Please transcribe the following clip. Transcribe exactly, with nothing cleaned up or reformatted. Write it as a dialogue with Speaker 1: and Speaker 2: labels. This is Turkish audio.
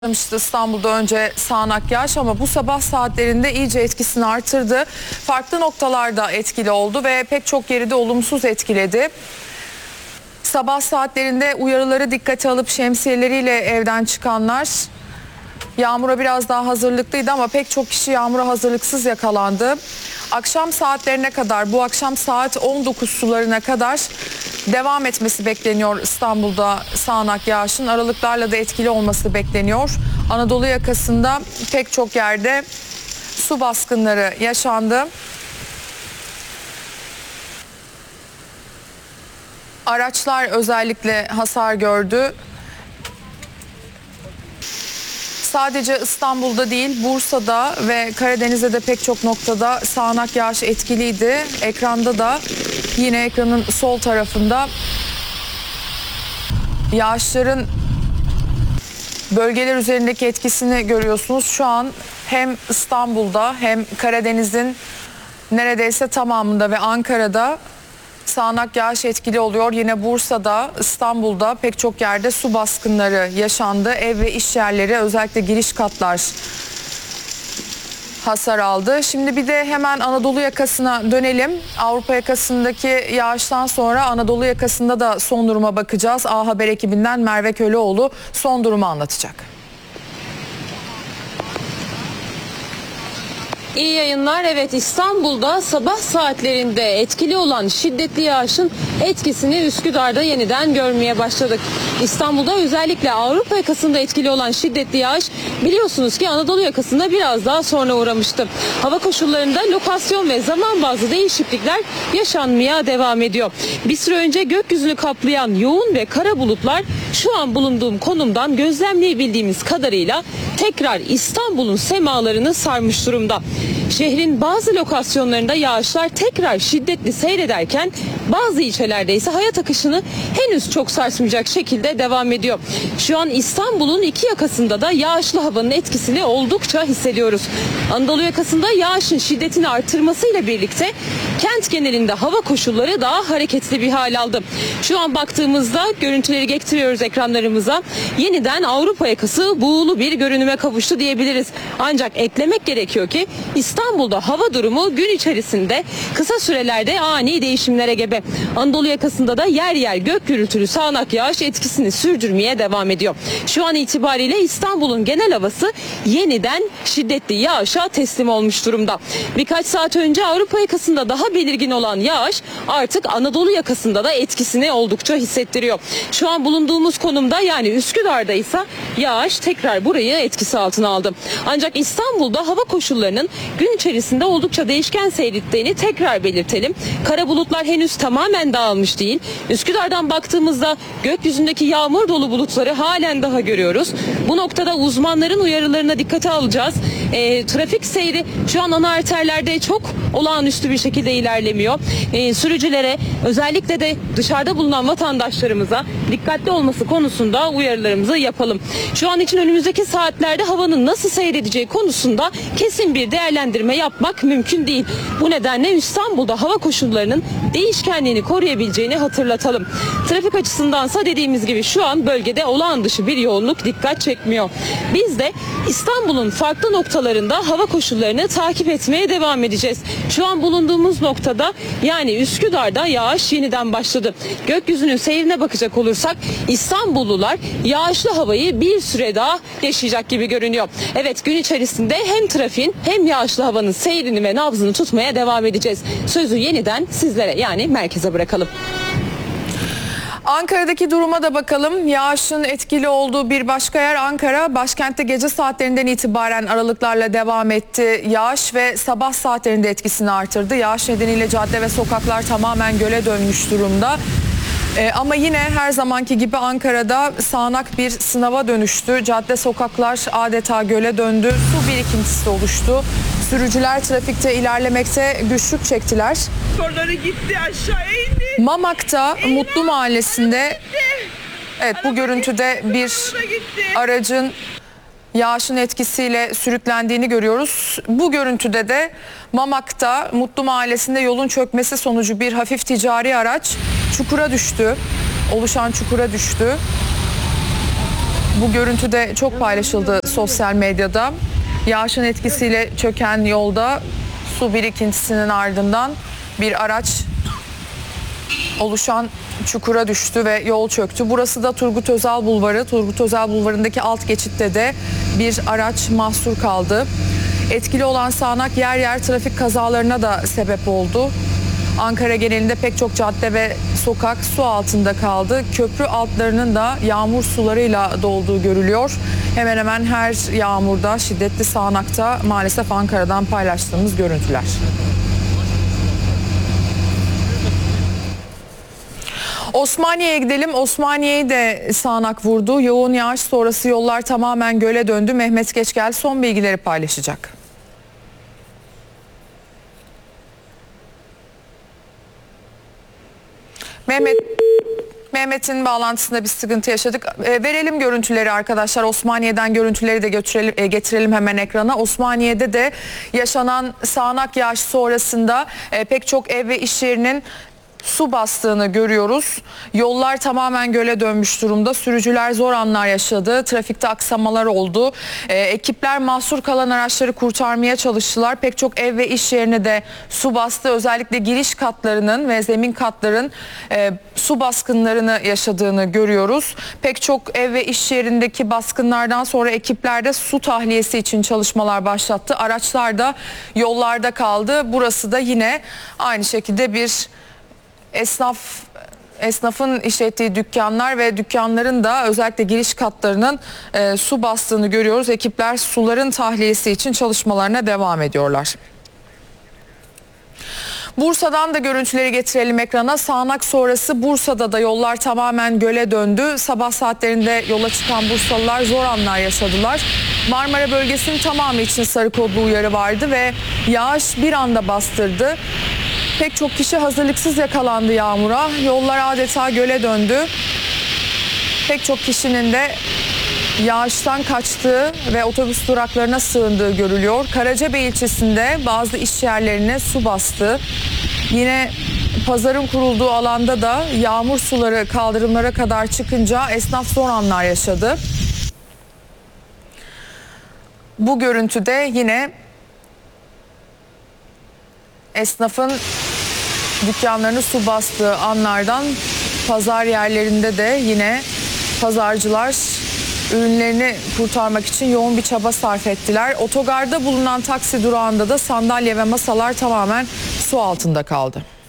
Speaker 1: İstanbul'da önce sağanak yağış ama bu sabah saatlerinde iyice etkisini artırdı. Farklı noktalarda etkili oldu ve pek çok yeri de olumsuz etkiledi. Sabah saatlerinde uyarıları dikkate alıp şemsiyeleriyle evden çıkanlar yağmura biraz daha hazırlıklıydı ama pek çok kişi yağmura hazırlıksız yakalandı. Akşam saatlerine kadar, bu akşam saat on dokuz sularına kadar devam etmesi bekleniyor İstanbul'da sağanak yağışın. Aralıklarla da etkili olması bekleniyor. Anadolu yakasında pek çok yerde su baskınları yaşandı. Araçlar özellikle hasar gördü. Sadece İstanbul'da değil, Bursa'da ve Karadeniz'de de pek çok noktada sağanak yağış etkiliydi. Ekranda da yine ekranın sol tarafında yağışların bölgeler üzerindeki etkisini görüyorsunuz. Şu an hem İstanbul'da hem Karadeniz'in neredeyse tamamında ve Ankara'da sağanak yağış etkili oluyor. Yine Bursa'da, İstanbul'da pek çok yerde su baskınları yaşandı. Ev ve iş yerleri, özellikle giriş katlar hasar aldı. Şimdi bir de hemen Anadolu yakasına dönelim. Avrupa yakasındaki yağıştan sonra Anadolu yakasında da son duruma bakacağız. A Haber ekibinden Merve Köleoğlu son durumu anlatacak.
Speaker 2: İyi yayınlar. Evet, İstanbul'da sabah saatlerinde etkili olan şiddetli yağışın etkisini Üsküdar'da yeniden görmeye başladık. İstanbul'da özellikle Avrupa yakasında etkili olan şiddetli yağış biliyorsunuz ki Anadolu yakasında biraz daha sonra uğramıştı. Hava koşullarında lokasyon ve zaman bazlı değişiklikler yaşanmaya devam ediyor. Bir süre önce gökyüzünü kaplayan yoğun ve kara bulutlar şu an bulunduğum konumdan gözlemleyebildiğimiz kadarıyla tekrar İstanbul'un semalarını sarmış durumda. Şehrin bazı lokasyonlarında yağışlar tekrar şiddetli seyrederken bazı ilçelerde ise hayat akışını henüz çok sarsmayacak şekilde devam ediyor. Şu an İstanbul'un iki yakasında da yağışlı havanın etkisini oldukça hissediyoruz. Anadolu yakasında yağışın şiddetini artırmasıyla birlikte kent genelinde hava koşulları daha hareketli bir hal aldı. Şu an baktığımızda görüntüleri getiriyoruz ekranlarımıza. Yeniden Avrupa yakası buğulu bir görünüme kavuştu diyebiliriz. Ancak eklemek gerekiyor ki İstanbul'da hava durumu gün içerisinde kısa sürelerde ani değişimlere gebe. Anadolu yakasında da yer yer gök gürültülü sağanak yağış etkisini sürdürmeye devam ediyor. Şu an itibariyle İstanbul'un genel havası yeniden şiddetli yağışa teslim olmuş durumda. Birkaç saat önce Avrupa yakasında daha belirgin olan yağış artık Anadolu yakasında da etkisini oldukça hissettiriyor. Şu an bulunduğumuz konumda, yani Üsküdar'da ise yağış tekrar burayı etkisi altına aldı. Ancak İstanbul'da hava koşullarının gün içerisinde oldukça değişken seyrettiğini tekrar belirtelim. Kara bulutlar henüz tamamen dağılmış değil. Üsküdar'dan baktığımızda gökyüzündeki yağmur dolu bulutları halen daha görüyoruz. Bu noktada uzmanların uyarılarına dikkate alacağız. E, trafik seyri şu an ana arterlerde çok olağanüstü bir şekilde ilerlemiyor. E, sürücülere, özellikle de dışarıda bulunan vatandaşlarımıza dikkatli olması konusunda uyarılarımızı yapalım. Şu an için önümüzdeki saatlerde havanın nasıl seyredeceği konusunda kesin bir değerlendirme yapmak mümkün değil. Bu nedenle İstanbul'da hava koşullarının değişkenliğini koruyabileceğini hatırlatalım. Trafik açısındansa dediğimiz gibi şu an bölgede olağan dışı bir yoğunluk dikkat çekmiyor. Biz de İstanbul'un farklı noktalarında hava koşullarını takip etmeye devam edeceğiz. Şu an bulunduğumuz noktada, yani Üsküdar'da yağış yeniden başladı. Gökyüzünün seyrine bakacak olursak İstanbullular yağışlı havayı bir süre daha yaşayacak gibi görünüyor. Evet, gün içerisinde hem trafiğin hem yağışlı havanın seyrini ve nabzını tutmaya devam edeceğiz. Sözü yeniden sizlere, yani merkeze bırakalım.
Speaker 1: Ankara'daki duruma da bakalım. Yağışın etkili olduğu bir başka yer Ankara. Başkentte gece saatlerinden itibaren aralıklarla devam etti. Yağış ve sabah saatlerinde etkisini artırdı. Yağış nedeniyle cadde ve sokaklar tamamen göle dönmüş durumda. Ee, ama yine her zamanki gibi Ankara'da sağanak bir sınava dönüştü. Cadde, sokaklar adeta göle döndü. Su birikintisi oluştu. Sürücüler trafikte ilerlemekte güçlük çektiler.
Speaker 3: Motorları gitti, aşağıya indi.
Speaker 1: Mamak'ta
Speaker 3: Eyvah,
Speaker 1: Mutlu Mahallesi'nde,
Speaker 3: gitti.
Speaker 1: evet, bu görüntüde bir aracın yağışın etkisiyle sürüklendiğini görüyoruz. Bu görüntüde de Mamak'ta Mutlu Mahallesi'nde yolun çökmesi sonucu bir hafif ticari araç çukura düştü. Oluşan çukura düştü. Bu görüntü de çok paylaşıldı sosyal medyada. Yağışın etkisiyle çöken yolda su birikintisinin ardından bir araç oluşan çukura düştü ve yol çöktü. Burası da Turgut Özal Bulvarı. Turgut Özal Bulvarı'ndaki alt geçitte de bir araç mahsur kaldı. Etkili olan sağanak yer yer trafik kazalarına da sebep oldu. Ankara genelinde pek çok cadde ve sokak su altında kaldı. Köprü altlarının da yağmur sularıyla dolduğu görülüyor. Hemen hemen her yağmurda, şiddetli sağanakta maalesef Ankara'dan paylaştığımız görüntüler. Osmaniye'ye gidelim. Osmaniye'yi de sağanak vurdu. Yoğun yağış sonrası yollar tamamen göle döndü. Mehmet Geçgel son bilgileri paylaşacak. Mehmet Mehmet'in bağlantısında bir sıkıntı yaşadık. E, verelim görüntüleri arkadaşlar. Osmaniye'den görüntüleri de götürelim, e, getirelim hemen ekrana. Osmaniye'de de yaşanan sağanak yağış sonrasında e, pek çok ev ve iş yerinin su bastığını görüyoruz. Yollar tamamen göle dönmüş durumda. Sürücüler zor anlar yaşadı. Trafikte aksamalar oldu. Ee, ekipler mahsur kalan araçları kurtarmaya çalıştılar. Pek çok ev ve iş yerine de su bastı. Özellikle giriş katlarının ve zemin katların e, su baskınlarını yaşadığını görüyoruz. Pek çok ev ve iş yerindeki baskınlardan sonra ekipler de su tahliyesi için çalışmalar başlattı. Araçlar da yollarda kaldı. Burası da yine aynı şekilde bir Esnaf esnafın işlettiği dükkanlar ve dükkanların da özellikle giriş katlarının e, su bastığını görüyoruz. Ekipler suların tahliyesi için çalışmalarına devam ediyorlar. Bursa'dan da görüntüleri getirelim ekrana. Sağanak sonrası Bursa'da da yollar tamamen göle döndü. Sabah saatlerinde yola çıkan Bursalılar zor anlar yaşadılar. Marmara bölgesinin tamamı için sarı kodlu uyarı vardı ve yağış bir anda bastırdı. Pek çok kişi hazırlıksız yakalandı yağmura. Yollar adeta göle döndü. Pek çok kişinin de yağıştan kaçtığı ve otobüs duraklarına sığındığı görülüyor. Karacabey ilçesinde bazı iş yerlerine su bastı. Yine pazarın kurulduğu alanda da yağmur suları kaldırımlara kadar çıkınca esnaf zor anlar yaşadı. Bu görüntüde yine esnafın dükkanlarını su bastığı anlardan. Pazar yerlerinde de yine pazarcılar ürünlerini kurtarmak için yoğun bir çaba sarf ettiler. Otogarda bulunan taksi durağında da sandalye ve masalar tamamen su altında kaldı.